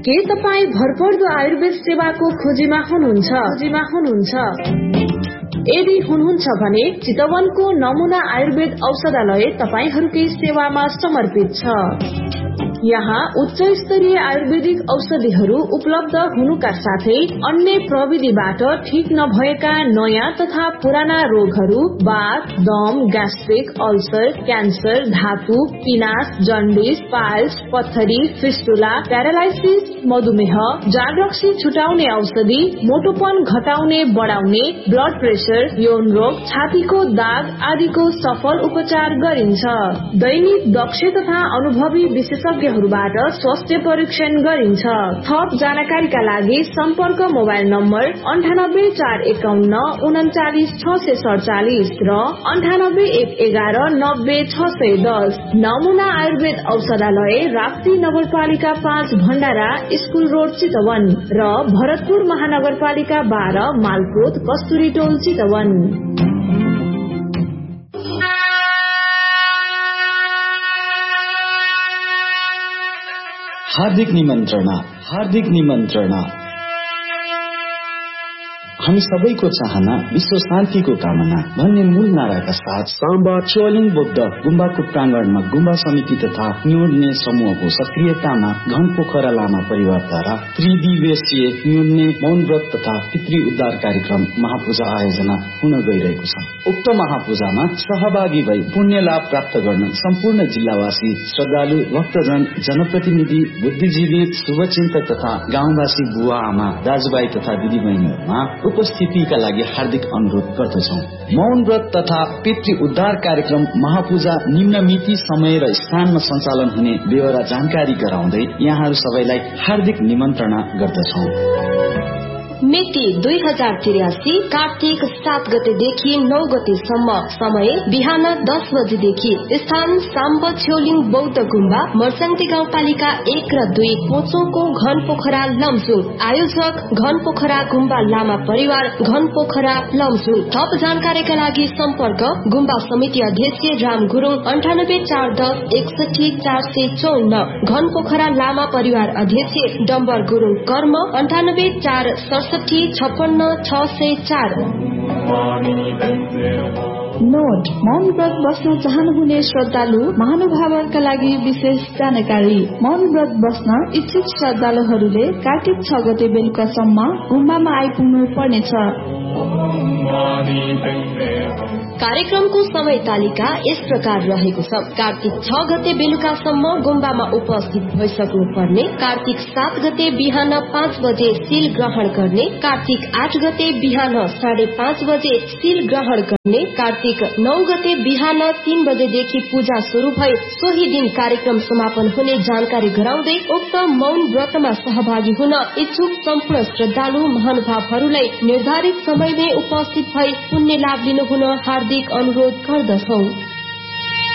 के तपाईँ भरपर्दो आयुर्वेद सेवाको खोजीमा हुनुहुन्छ? यदि हुनुहुन्छ भने चितवनको नमुना आयुर्वेद औषधालय तपाईहरूकै सेवामा समर्पित छ। यहाँ उच्च स्तरीय आयुर्वेदिक औषधिहरू उपलब्ध हुनुका साथै अन्य प्रविधिबाट ठीक नभएका नयाँ तथा पुराना रोगहरू वात, दम, ग्यास्ट्रिक, अल्सर, क्यान्सर, धातु, पिनास, जन्डिस, पाइल्स, पत्थरी, फिस्टुला, प्यारालाइसिस, मधुमेह, जागरक्सी छुटाउने औषधि, मोटोपन घटाउने बढाउने, ब्लड प्रेसर, यौन रोग, छातीको दाग आदिको सफल उपचार गरिन्छ। दैनिक दक्ष तथा अनुभवी विशेषज्ञहरूबाट स्वास्थ्य परीक्षण गरिन्छ। थप जानकारीका लागि सम्पर्क मोबाइल नम्बर 9841599647 र 9811900610। नमुना आयुर्वेद औषधालय राप्ती नगरपालिका 5 भण्डारा स्कूल रोड चितवन र भरतपुर महानगरपालिका 12 मालपोत कस्तुरी टोल चितवन। हार्दिक निमन्त्रणा। हामी सबैको चाहना विश्व शान्तिको कामना भन्ने मूल नाराका साथ साम्बा चोलिङ बौद्ध गुम्बाको प्राङ्गणमा गुम्बा समिति तथा न्युर्ने समूहको सक्रियतामा घन पोखरा लामा परिवारद्वारा त्रिदिवसीय न्युर्ने मौन व्रत तथा पितृ उद्धार कार्यक्रम महापूजा आयोजना हुन गइरहेको छ। उक्त महापूजामा सहभागी भई पुण्य लाभ प्राप्त गर्न सम्पूर्ण जिल्लावासी श्रद्धालु भक्तजन जनप्रतिनिधि बुद्धिजीवी शुभचिन्तक तथा गाउँवासी बुवा आमा दाजुभाइ तथा दिदीबहिनीहरूमा उपस्थितिका लागि हार्दिक अनुरोध गर्दछौ। मौन व्रत तथा पितृ उद्धार कार्यक्रम महापूजा निम्न मिति, समय र स्थानमा सञ्चालन हुने बेहोरा जानकारी गराउँदै यहाँहरू सबैलाई हार्दिक निमन्त्रणा गर्दछौ। मिति 2083 कार्तिक 7 गतेदेखि 9 गतेसम्म। समय बिहान 10 बजेदेखि। स्थान साम्ब छ्योलिङ बौद्ध गुम्बा, मर्साङती गाउँपालिका 1 र 2, पोचोको घन पोखरा लमजुङ। आयोजक घन पोखरा गुम्बा लामा परिवार, घन पोखरा लमजुङ। थप जानकारीका लागि सम्पर्क गुम्बा समिति अध्यक्ष राम गुरुङ 9841106454, घन पोखरा लामा परिवार अध्यक्ष डम्बर गुरुङ कर्म 9846564604। नोट: मौन व्रत बस्न चाहनुहुने श्रद्धालु महानुभावहरूका लागि विशेष जानकारी। मौन व्रत बस्न इच्छुक श्रद्धालुहरूले कार्तिक 6 गते बेलुकासम्म गुम्बामा आइपुग्नु पर्नेछ। कार्यक्रमको समय तालिका यस प्रकार रहेको छ। कार्तिक 6 गते बेलुकासम्म गुम्बामा उपस्थित भइसक्नु पर्ने। कार्तिक 7 गते बिहान 5 बजे सील ग्रहण गर्ने। कार्तिक 8 गते बिहान 5:30 बजे सील ग्रहण गर्ने। कार्तिक 9 गते बिहान 3 बजेदेखि पूजा शुरू भई सोही दिन कार्यक्रम समापन हुने जानकारी गराउँदै उक्त मौन व्रतमा सहभागी हुन इच्छुक सम्पूर्ण श्रद्धालु महानुभावहरूलाई निर्धारित समयमै उपस्थित भई पुण्य लाभ लिनुहुन हार्दिक अनुरोध गर्दछौ।